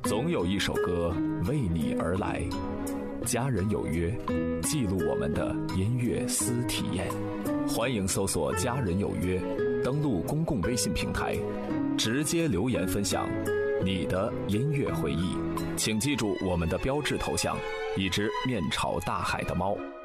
总有一首歌为你而来。家人有约，记录我们的音乐私体验。欢迎搜索家人有约，登录公共微信平台，直接留言分享你的音乐回忆。请记住我们的标志头像，一只面朝大海的猫。